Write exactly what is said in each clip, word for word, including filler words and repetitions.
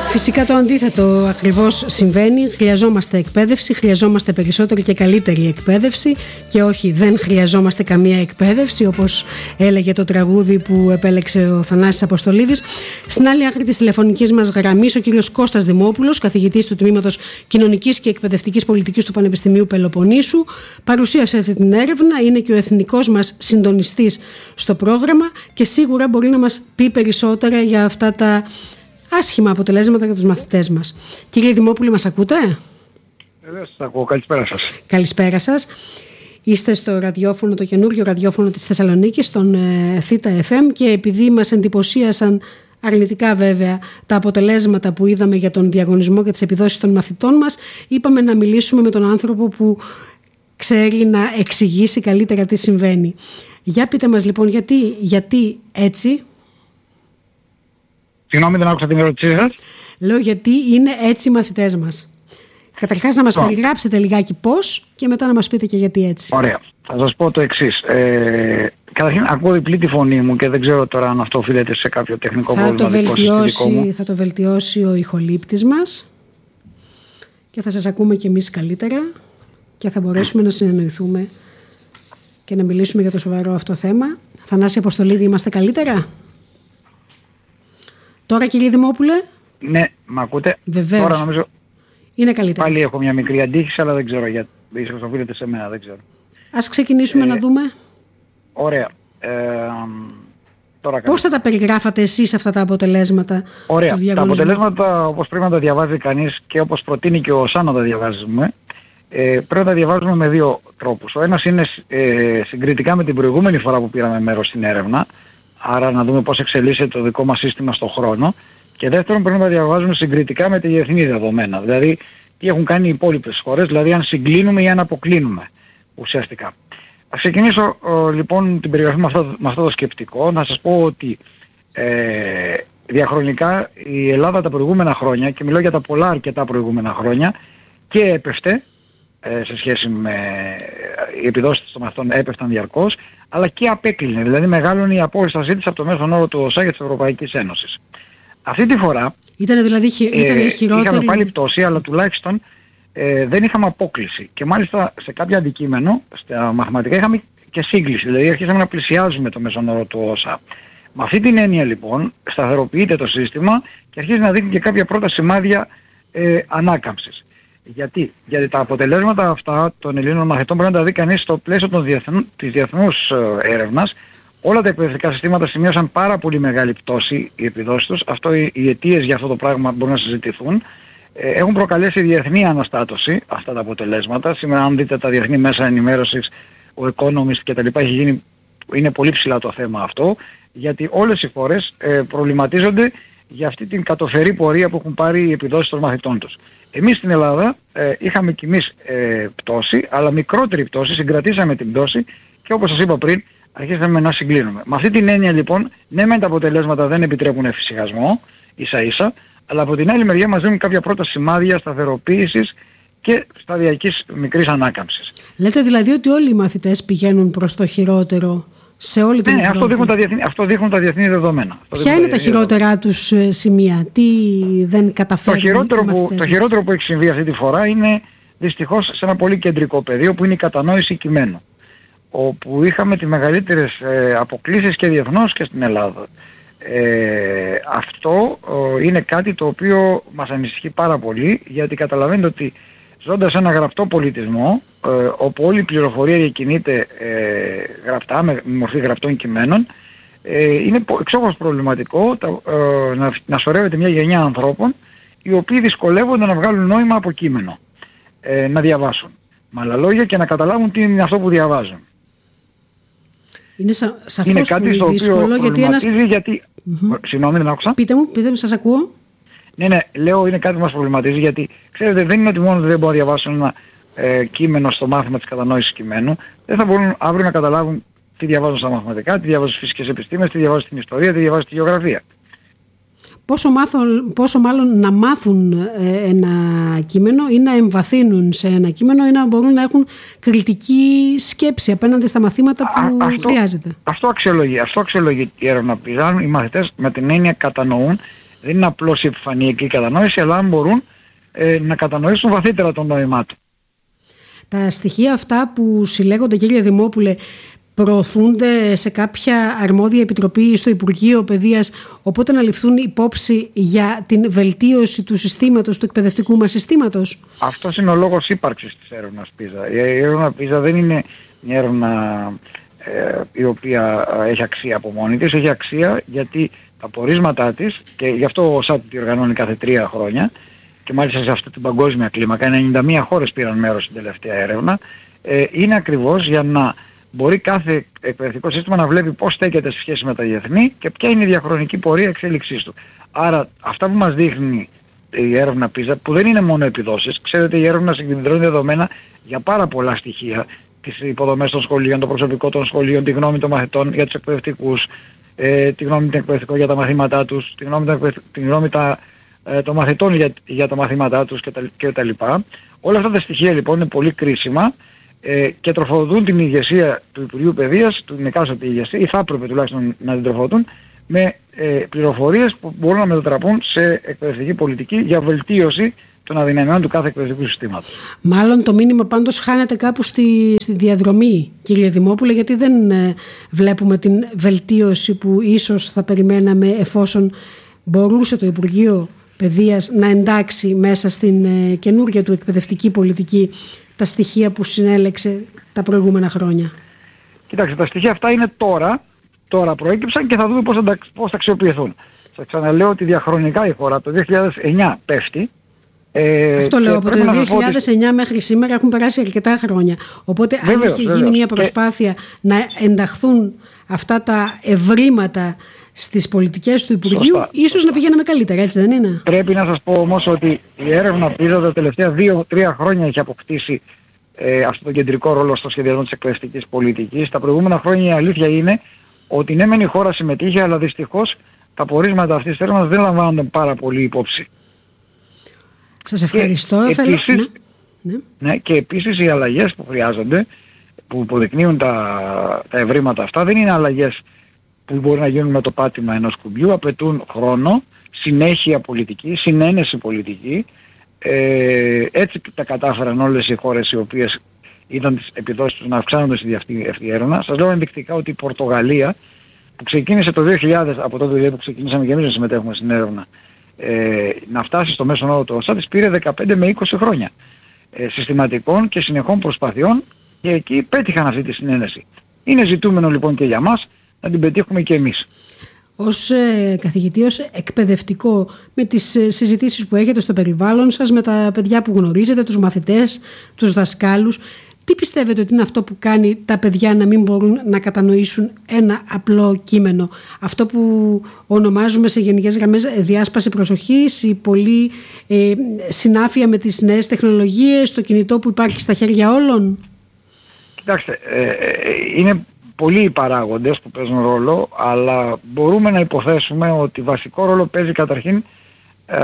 Φυσικά το αντίθετο ακριβώς συμβαίνει. Χρειαζόμαστε εκπαίδευση, χρειαζόμαστε περισσότερη και καλύτερη εκπαίδευση και όχι δεν χρειαζόμαστε καμία εκπαίδευση, όπως έλεγε το τραγούδι που επέλεξε ο Θανάσης Αποστολίδης. Στην άλλη άκρη της τηλεφωνικής μας γραμμής ο κύριος Κώστας Δημόπουλος, καθηγητής του Τμήματος Κοινωνικής και Εκπαιδευτικής Πολιτικής του Πανεπιστημίου Πελοποννήσου, παρουσίασε αυτή την έρευνα, είναι και ο εθνικός μας συντονιστής στο πρόγραμμα και σίγουρα μπορεί να μας πει περισσότερα για αυτά τα άσχημα αποτελέσματα για τους μαθητές μας. Κύριε Δημόπουλη, μας ακούτε? Βεβαίως, σας ακούω. Καλησπέρα σας. Καλησπέρα σας. Είστε στο ραδιόφωνο, το καινούριο ραδιόφωνο της Θεσσαλονίκης, στον ε, Θήτα εφ εμ, και επειδή μας εντυπωσίασαν αρνητικά βέβαια τα αποτελέσματα που είδαμε για τον διαγωνισμό και τις επιδόσεις των μαθητών μας, είπαμε να μιλήσουμε με τον άνθρωπο που ξέρει να εξηγήσει καλύτερα τι συμβαίνει. Για πείτε μας λοιπόν γιατί, γιατί έτσι... Συγγνώμη, δεν άκουσα την ερώτησή σας. Λέω γιατί είναι έτσι οι μαθητές μας. Καταρχάς να μας oh. περιγράψετε λιγάκι πώς και μετά να μας πείτε και γιατί έτσι. Ωραία. Θα σας πω το εξής. Ε, καταρχήν ακούω διπλή τη φωνή μου και δεν ξέρω τώρα αν αυτό οφείλεται σε κάποιο τεχνικό θα πρόβλημα. Το βελτιώσει, θα το βελτιώσει ο ηχολήπτης μας και θα σας ακούμε και εμείς καλύτερα και θα μπορέσουμε να συνεννοηθούμε και να μιλήσουμε για το σοβαρό αυτό θέμα. Θανάση Αποστολίδη, είμαστε καλύτερα? Τώρα κύριε Δημόπουλε? Ναι, μ' ακούτε? Βεβαίως. Τώρα νομίζω είναι καλύτερα. Πάλι έχω μια μικρή αντίχηση, αλλά δεν ξέρω γιατί. Ίσως οφείλεται σε μένα, δεν ξέρω. Ας ξεκινήσουμε ε, να δούμε. Ωραία. Ε, τώρα Πώς θα τα περιγράφατε εσείς αυτά τα αποτελέσματα? Ωραία. Του τα αποτελέσματα, όπως πρέπει να τα διαβάζει κανείς και όπως προτείνει και ο ΩΣΑ να τα διαβάζουμε, ε, πρέπει να τα διαβάζουμε με δύο τρόπους. Ο ένας είναι ε, συγκριτικά με την προηγούμενη φορά που πήραμε μέρος στην έρευνα, άρα να δούμε πώς εξελίσσεται το δικό μας σύστημα στον χρόνο. Και δεύτερον, πρέπει να τα διαβάζουμε συγκριτικά με τη διεθνή δεδομένα. Δηλαδή, τι έχουν κάνει οι υπόλοιπες χώρες, δηλαδή αν συγκλίνουμε ή αν αποκλίνουμε ουσιαστικά. Ας ξεκινήσω ο, λοιπόν την περιγραφή με αυτό, με αυτό το σκεπτικό. Να σας πω ότι ε, διαχρονικά η Ελλάδα τα προηγούμενα χρόνια, και μιλώ για τα πολλά αρκετά προηγούμενα χρόνια, και έπεφτε ε, σε σχέση με οι επιδόσεις των μαθητών έπεφταν διαρκώς, αλλά και απέκλεινε. Δηλαδή μεγάλωνε η απόστασή της από το μέσον όρο του ΩΣΑ και της Ευρωπαϊκής Ένωσης. Αυτή τη φορά ήταν δηλαδή χει, ήταν ε, χειρότερη... είχαμε πάλι πτώση, αλλά τουλάχιστον ε, δεν είχαμε απόκληση. Και μάλιστα σε κάποιο αντικείμενο, στα μαθηματικά, είχαμε και σύγκληση. Δηλαδή αρχίσαμε να πλησιάζουμε το μέσον όρο του ΩΣΑ. Με αυτή την έννοια λοιπόν σταθεροποιείται το σύστημα και αρχίζει να δείχνει και κάποια πρώτα σημάδια ε, ανάκαμψης. Γιατί? Γιατί τα αποτελέσματα αυτά των Ελλήνων μαθητών πρέπει να τα δει κανείς στο πλαίσιο των διεθνού, της διεθνούς ε, έρευνας. Όλα τα εκπαιδευτικά συστήματα σημείωσαν πάρα πολύ μεγάλη πτώση οι επιδόσεις τους. Αυτό, οι, οι αιτίες για αυτό το πράγμα μπορούν να συζητηθούν. Ε, έχουν προκαλέσει διεθνή αναστάτωση αυτά τα αποτελέσματα. Σήμερα αν δείτε τα διεθνή μέσα ενημέρωσης, ο Economist κτλ. Έχει γίνει, είναι πολύ ψηλά το θέμα αυτό. Γιατί όλες οι χώρες ε, προβληματίζονται για αυτή την κατοφερή πορεία που έχουν πάρει οι επιδόσεις των μαθητών τους. Εμείς στην Ελλάδα ε, είχαμε κι εμείς ε, πτώση, αλλά μικρότερη πτώση, συγκρατήσαμε την πτώση και όπως σας είπα πριν, αρχίσαμε να συγκλίνουμε. Με αυτή την έννοια λοιπόν, ναι μεν τα αποτελέσματα δεν επιτρέπουν εφησυχασμό, ίσα ίσα, αλλά από την άλλη μεριά μας δίνουν κάποια πρώτα σημάδια σταθεροποίησης και σταδιακής μικρής ανάκαμψης. Λέτε δηλαδή ότι όλοι οι μαθητές πηγαίνουν προς το χειρότερο σε όλη την ναι, Ευρώπη? Αυτό δείχνουν τα διεθνή, αυτό δείχνουν τα διεθνή δεδομένα. Ποια είναι τα, τα χειρότερά τους σημεία? Τι δεν καταφέρνουν? Το χειρότερο, που, το χειρότερο που έχει συμβεί αυτή τη φορά είναι δυστυχώς σε ένα πολύ κεντρικό πεδίο που είναι η κατανόηση κειμένου, όπου είχαμε τις μεγαλύτερες ε, αποκλίσεις και διεθνώς και στην Ελλάδα. Ε, αυτό ε, είναι κάτι το οποίο μας ανησυχεί πάρα πολύ, γιατί καταλαβαίνετε ότι ζώντας ένα γραπτό πολιτισμό, ε, όπου όλη η πληροφορία διακινείται ε, γραπτά, με μορφή γραπτών κειμένων, ε, είναι εξόχως προβληματικό τα, ε, να, να σωρεύεται μια γενιά ανθρώπων οι οποίοι δυσκολεύονται να βγάλουν νόημα από κείμενο, ε, να διαβάσουν. Με άλλα λόγια, και να καταλάβουν τι είναι αυτό που διαβάζουν. Είναι, σα, σαφώς είναι κάτι στο οποίο προβληματίζει ένας... γιατί... Mm-hmm. Συγγνώμη, δεν άκουσα. Πείτε μου, πείτε μου, σας ακούω. Ναι, ναι, λέω είναι κάτι που μας προβληματίζει, γιατί ξέρετε δεν είναι ότι μόνο δεν μπορούν να διαβάσουν ένα ε, κείμενο στο μάθημα της κατανόησης κειμένου, δεν θα μπορούν αύριο να καταλάβουν τι διαβάζουν στα μαθηματικά, τι διαβάζουν στις φυσικές επιστήμες, τι διαβάζουν στην ιστορία, τι διαβάζουν στη γεωγραφία. Πόσο, μάθω, πόσο μάλλον να μάθουν ένα κείμενο ή να εμβαθύνουν σε ένα κείμενο ή να μπορούν να έχουν κριτική σκέψη απέναντι στα μαθήματα που Α, αυτό, χρειάζεται. Αυτό αξιολογεί, αυτό αξιολογεί η έρευνα που πιάνουν οι μαθητές, με την έννοια κατανοούν, Δεν είναι απλώς η επιφανειακή κατανόηση, αλλά αν μπορούν ε, να κατανοήσουν βαθύτερα τον νόημά του. Τα στοιχεία αυτά που συλλέγονται, κύριε Δημόπουλε, προωθούνται σε κάποια αρμόδια επιτροπή στο Υπουργείο Παιδείας, οπότε να ληφθούν υπόψη για την βελτίωση του συστήματος, του εκπαιδευτικού μας συστήματος? Αυτός είναι ο λόγος ύπαρξης της έρευνας πίζα. Η έρευνα πίζα δεν είναι μια έρευνα ε, η οποία έχει αξία από μόνη της, έχει αξία γιατί τα πορίσματά της, και γι' αυτό ο ΣΑΤ τη οργανώνει κάθε τρία χρόνια, και μάλιστα σε αυτή την παγκόσμια κλίμακα, ενενήντα μία χώρες πήραν μέρος στην τελευταία έρευνα, ε, είναι ακριβώς για να μπορεί κάθε εκπαιδευτικό σύστημα να βλέπει πώς στέκεται σε σχέση με τα διεθνή και ποια είναι η διαχρονική πορεία εξέλιξής του. Άρα αυτά που μας δείχνει η έρευνα πίζα, που δεν είναι μόνο επιδόσεις, ξέρετε, η έρευνα συγκεντρώνει δεδομένα για πάρα πολλά στοιχεία, τις υποδομές των σχολείων, το προσωπικό των σχολείων, τη γνώμη των μαθητών για τους εκπαιδευτικούς, ε, τη γνώμη των εκπαιδευτικών για τα μαθήματά τους, τη γνώμη, των, τη γνώμη τα, ε, των μαθητών για, για τα μαθήματά τους κτλ. Όλα αυτά τα στοιχεία λοιπόν είναι πολύ κρίσιμα ε, και τροφοδοτούν την ηγεσία του Υπουργείου Παιδείας, την εκάστοτε ηγεσία, ή θα έπρεπε τουλάχιστον να την τροφοδοτούν, με ε, πληροφορίες που μπορούν να μετατραπούν σε εκπαιδευτική πολιτική για βελτίωση των αδυναμιών του κάθε εκπαιδευτικού συστήματος. Μάλλον το μήνυμα πάντως χάνεται κάπου στη, στη διαδρομή, κύριε Δημόπουλε, γιατί δεν ε, βλέπουμε την βελτίωση που ίσως θα περιμέναμε εφόσον μπορούσε το Υπουργείο Παιδείας να εντάξει μέσα στην ε, καινούργια του εκπαιδευτική πολιτική τα στοιχεία που συνέλεξε τα προηγούμενα χρόνια. Κοιτάξτε, τα στοιχεία αυτά είναι τώρα, τώρα προέκυψαν και θα δούμε πώς θα, πώς θα αξιοποιηθούν. Σας ξαναλέω ότι διαχρονικά η χώρα από το δύο χιλιάδες εννιά πέφτει. Ε, Αυτό λέω, από το δύο χιλιάδες εννιά ότι... μέχρι σήμερα έχουν περάσει αρκετά χρόνια. Οπότε βεβαίως, αν είχε βεβαίως. γίνει μια προσπάθεια και... να ενταχθούν αυτά τα ευρήματα στις πολιτικές του Υπουργείου, σωστά, ίσως σωστά. να πηγαίναμε καλύτερα, έτσι δεν είναι? Πρέπει να σας πω όμως ότι η έρευνα πίζα τα τελευταία δύο τρία χρόνια έχει αποκτήσει ε, αυτό το κεντρικό ρόλο στο σχεδιασμό της εκπαιδευτικής πολιτικής. Τα προηγούμενα χρόνια η αλήθεια είναι ότι ναι μεν η χώρα συμμετείχε, αλλά δυστυχώς τα πορίσματα αυτής της έρευνας δεν λαμβάνονται πάρα πολύ υπόψη. Σας ευχαριστώ. Και επίσης, ναι. Ναι. Ναι, και επίσης οι αλλαγές που χρειάζονται, που υποδεικνύουν τα, τα ευρήματα αυτά, δεν είναι αλλαγές που μπορεί να γίνουν με το πάτημα ενός κουμπιού, απαιτούν χρόνο, συνέχεια πολιτική, συνένεση πολιτική. Ε, έτσι τα κατάφεραν όλες οι χώρες οι οποίες ήταν τις επιδόσεις τους να αυξάνονται στη αυτή η έρευνα. Σας λέω ενδεικτικά ότι η Πορτογαλία, που ξεκίνησε το δύο χιλιάδες, από τότε δηλαδή που ξεκινήσαμε και εμείς να συμμετέχουμε στην έρευνα, ε, να φτάσει στο μέσον όρο του ΟΣΑ, της πήρε δεκαπέντε με είκοσι χρόνια ε, συστηματικών και συνεχών προσπαθειών, και εκεί πέτυχαν αυτή τη συνένεση. Είναι ζητούμενο λοιπόν και για μας να την πετύχουμε και εμείς. Ως ε, καθηγητή, ως εκπαιδευτικό, με τις ε, συζητήσεις που έχετε στο περιβάλλον σας, με τα παιδιά που γνωρίζετε, τους μαθητές, τους δασκάλους, τι πιστεύετε ότι είναι αυτό που κάνει τα παιδιά να μην μπορούν να κατανοήσουν ένα απλό κείμενο? Αυτό που ονομάζουμε σε γενικές γραμμές διάσπαση προσοχής, η πολλή ε, συνάφεια με τις νέες τεχνολογίες, το κινητό που υπάρχει στα χέρια όλων? Κοιτάξτε, ε, είναι πολλοί οι παράγοντες που παίζουν ρόλο, αλλά μπορούμε να υποθέσουμε ότι βασικό ρόλο παίζει καταρχήν ε,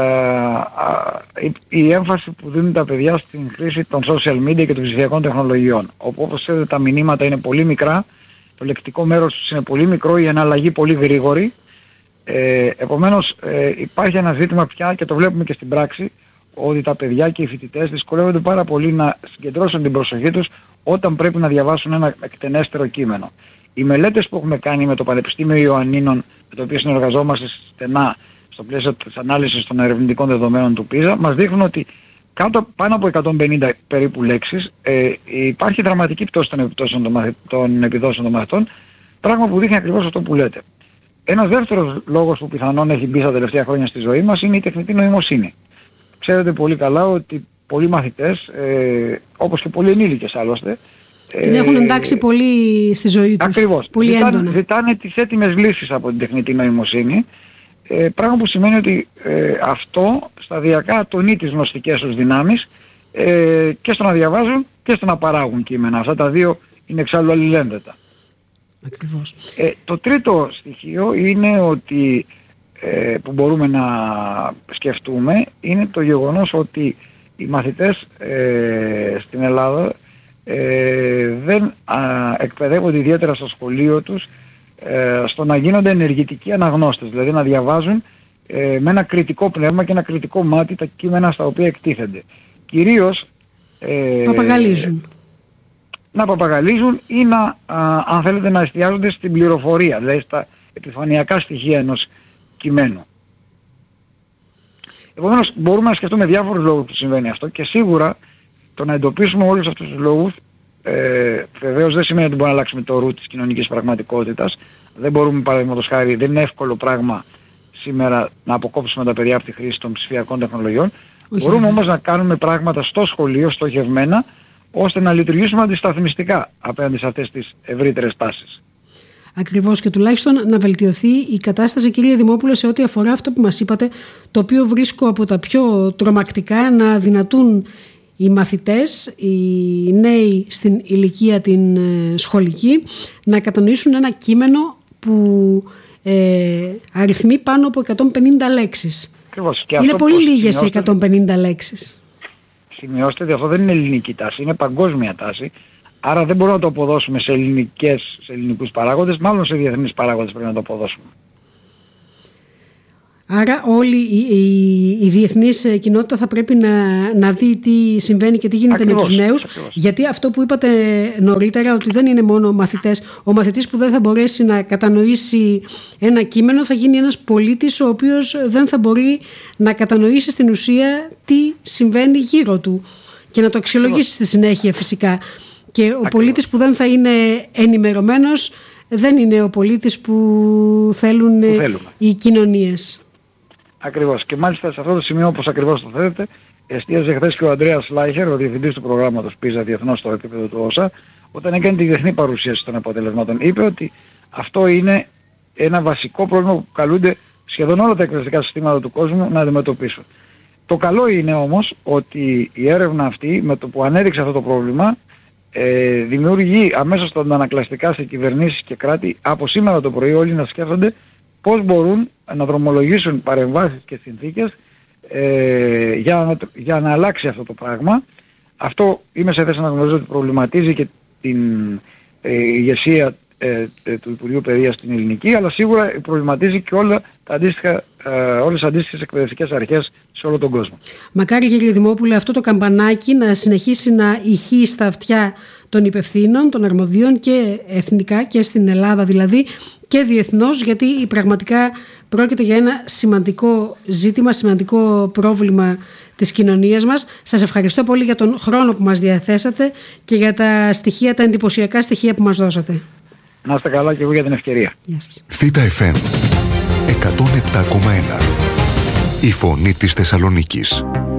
η, η έμφαση που δίνουν τα παιδιά στην χρήση των social media και των ψηφιακών τεχνολογιών. Όπως ξέρετε, τα μηνύματα είναι πολύ μικρά, το λεκτικό μέρος τους είναι πολύ μικρό, η εναλλαγή πολύ γρήγορη. Ε, επομένως ε, υπάρχει ένα ζήτημα πια, και το βλέπουμε και στην πράξη, ότι τα παιδιά και οι φοιτητές δυσκολεύονται πάρα πολύ να συγκεντρώσουν την προσοχή τους όταν πρέπει να διαβάσουν ένα εκτενέστερο κείμενο. Οι μελέτες που έχουμε κάνει με το Πανεπιστήμιο Ιωαννίνων, με το οποίο συνεργαζόμαστε στενά στο πλαίσιο της ανάλυσης των ερευνητικών δεδομένων του πίζα, μας δείχνουν ότι κάτω, πάνω από εκατόν πενήντα περίπου λέξεις ε, υπάρχει δραματική πτώση των, των, μαθη, των επιδόσεων των μαθητών, πράγμα που δείχνει ακριβώς αυτό που λέτε. Ένας δεύτερος λόγος που πιθανόν έχει μπει στα τελευταία χρόνια στη ζωή μας είναι η τεχνητή νοημοσύνη. Ξέρετε πολύ καλά ότι πολλοί μαθητές, ε, όπως και πολλοί ενήλικες άλλωστε, την ε, έχουν εντάξει πολύ στη ζωή τους. Ακριβώς. Πολύ ζητάνε, έντονα. Ζητάνε τις έτοιμες λύσεις από την τεχνητή νοημοσύνη, ε, πράγμα που σημαίνει ότι ε, αυτό σταδιακά τονεί τις γνωστικές τους δυνάμεις ε, και στο να διαβάζουν και στο να παράγουν κείμενα. Αυτά τα δύο είναι εξάλλου αλληλένδετα. Ακριβώς. Ε, το τρίτο στοιχείο είναι ότι ε, που μπορούμε να σκεφτούμε είναι το γεγονός ότι οι μαθητές ε, στην Ελλάδα ε, δεν α, εκπαιδεύονται ιδιαίτερα στο σχολείο τους ε, στο να γίνονται ενεργητικοί αναγνώστες, δηλαδή να διαβάζουν ε, με ένα κριτικό πνεύμα και ένα κριτικό μάτι τα κείμενα στα οποία εκτίθενται. Κυρίως ε, παπαγαλίζουν. να παπαγαλίζουν ή να, α, αν θέλετε, να εστιάζονται στην πληροφορία, δηλαδή στα επιφανειακά στοιχεία ενός κειμένου. Επομένως μπορούμε να σκεφτούμε διάφορους λόγους που συμβαίνει αυτό και σίγουρα το να εντοπίσουμε όλους αυτούς τους λόγους ε, βεβαίως δεν σημαίνει ότι μπορούμε να αλλάξουμε το ρου της κοινωνικής πραγματικότητας. Δεν μπορούμε, παραδείγματος χάρη, δεν είναι εύκολο πράγμα σήμερα να αποκόψουμε τα παιδιά από τη χρήση των ψηφιακών τεχνολογιών. Όχι. Μπορούμε όμως να κάνουμε πράγματα στο σχολείο στοχευμένα ώστε να λειτουργήσουμε αντισταθμιστικά απέναντι σε αυτές τις ευρύτερες τάσεις. Ακριβώς, και τουλάχιστον να βελτιωθεί η κατάσταση, κύριε Δημόπουλε, σε ό,τι αφορά αυτό που μας είπατε, το οποίο βρίσκω από τα πιο τρομακτικά, να δυνατούν οι μαθητές, οι νέοι στην ηλικία την σχολική, να κατανοήσουν ένα κείμενο που ε, αριθμεί πάνω από εκατόν πενήντα λέξεις. Ακριβώς. Και είναι αυτό πολύ λίγες οι εκατόν πενήντα λέξεις. Σημειώστε ότι αυτό δεν είναι ελληνική τάση, είναι παγκόσμια τάση. Άρα δεν μπορούμε να το αποδώσουμε σε, ελληνικές, σε ελληνικούς παράγοντες, μάλλον σε διεθνείς παράγοντες πρέπει να το αποδώσουμε. Άρα όλη η, η, η διεθνής κοινότητα θα πρέπει να, να δει τι συμβαίνει και τι γίνεται ακριβώς, με τους νέους. Ακριβώς. Γιατί αυτό που είπατε νωρίτερα, ότι δεν είναι μόνο μαθητές. Ο μαθητής που δεν θα μπορέσει να κατανοήσει ένα κείμενο θα γίνει ένας πολίτης ο οποίος δεν θα μπορεί να κατανοήσει στην ουσία τι συμβαίνει γύρω του και να το αξιολογήσει στη συνέχεια φυσικά. Και ο ακριβώς. πολίτης που δεν θα είναι ενημερωμένος δεν είναι ο πολίτης που θέλουν που οι κοινωνίες. Ακριβώς. Και μάλιστα σε αυτό το σημείο, όπως ακριβώς το θέλετε, εστίαζε χθες και ο Ανδρέας Λάιχερ, ο διευθυντής του προγράμματος πίζα διεθνώς στο επίπεδο του όσα, όταν έκανε τη διεθνή παρουσίαση των αποτελεσμάτων. Είπε ότι αυτό είναι ένα βασικό πρόβλημα που καλούνται σχεδόν όλα τα εκπαιδευτικά συστήματα του κόσμου να αντιμετωπίσουν. Το καλό είναι όμως ότι η έρευνα αυτή, με το που ανέδειξε αυτό το πρόβλημα, ε, δημιουργεί αμέσως τα αντανακλαστικά σε κυβερνήσεις και κράτη από σήμερα το πρωί όλοι να σκέφτονται πώς μπορούν να δρομολογήσουν παρεμβάσεις και συνθήκες ε, για, να, για να αλλάξει αυτό το πράγμα. Αυτό είμαι σε θέση να γνωρίζω ότι προβληματίζει και την ε, ηγεσία ε, ε, του Υπουργείου Παιδείας στην ελληνική, αλλά σίγουρα προβληματίζει και όλα τα αντίστοιχα, ε, όλες τις αντίστοιχες εκπαιδευτικές αρχές σε όλο τον κόσμο. Μακάρι, κύριε Δημόπουλε, αυτό το καμπανάκι να συνεχίσει να ηχεί στα αυτιά των υπευθύνων, των αρμοδίων και εθνικά και στην Ελλάδα δηλαδή και διεθνώς, γιατί πραγματικά πρόκειται για ένα σημαντικό ζήτημα, σημαντικό πρόβλημα της κοινωνίας μας. Σας ευχαριστώ πολύ για τον χρόνο που μας διαθέσατε και για τα στοιχεία, τα εντυπωσιακά στοιχεία που μας δώσατε. Να είστε καλά και εγώ για την ευκαιρία. Γεια σας. Θήτα εφ εμ εκατόν επτά κόμμα ένα. Η φωνή της Θεσσαλονίκης.